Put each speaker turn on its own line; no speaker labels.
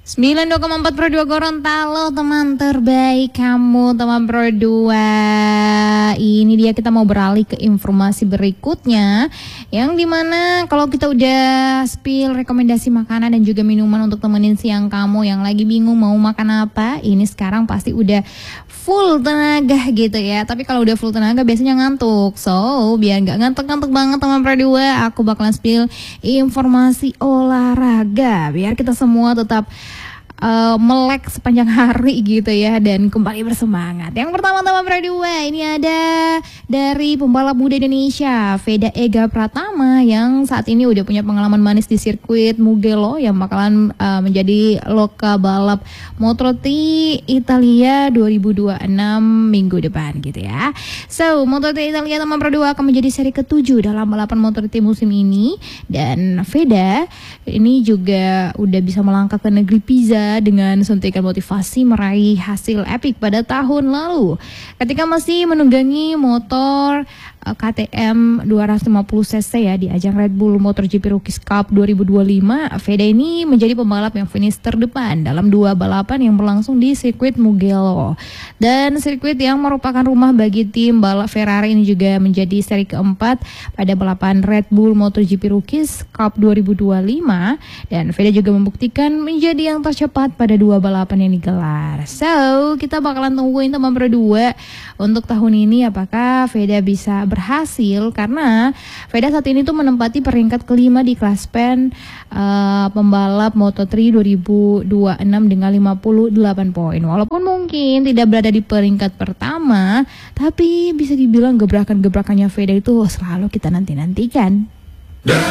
92,4 Pro 2 Gorontalo, teman terbaik kamu, teman Pro 2. Ini dia, kita mau beralih ke informasi berikutnya, yang dimana kalau kita udah spill rekomendasi makanan dan juga minuman untuk temenin siang kamu yang lagi bingung mau makan apa, ini sekarang pasti udah full tenaga gitu ya. Tapi kalau udah full tenaga biasanya ngantuk. So biar nggak ngantuk-ngantuk banget teman Pro 2, aku bakalan spill informasi olahraga biar kita semua tetap melek sepanjang hari gitu ya, dan kembali bersemangat. Yang pertama teman Pro 2, ini ada dari pembalap muda Indonesia, Veda Ega Pratama, yang saat ini udah punya pengalaman manis di sirkuit Mugello yang bakalan menjadi loka balap Moto3 Italia 2026 minggu depan gitu ya. So Moto3 Italia teman Pro 2 akan menjadi seri ke-7 dalam balapan Moto3 musim ini, dan Veda ini juga udah bisa melangkah ke negeri Pisa dengan suntikan motivasi meraih hasil epik pada tahun lalu ketika masih menunggangi motor KTM 250cc ya di ajang Red Bull MotoGP Rookies Cup 2025. Veda ini menjadi pembalap yang finish terdepan dalam 2 balapan yang berlangsung di sirkuit Mugello, dan sirkuit yang merupakan rumah bagi tim balap Ferrari ini juga menjadi seri keempat pada balapan Red Bull MotoGP Rookies Cup 2025, dan Veda juga membuktikan menjadi yang tercepat pada 2 balapan yang digelar. So kita bakalan tungguin teman Pro 2 untuk tahun ini apakah Veda bisa berhasil, karena Veda saat ini tuh menempati peringkat kelima di klasmen pembalap Moto3 2026 dengan 58 poin. Walaupun mungkin tidak berada di peringkat pertama, tapi bisa dibilang gebrakan-gebrakannya Veda itu selalu kita nanti-nantikan.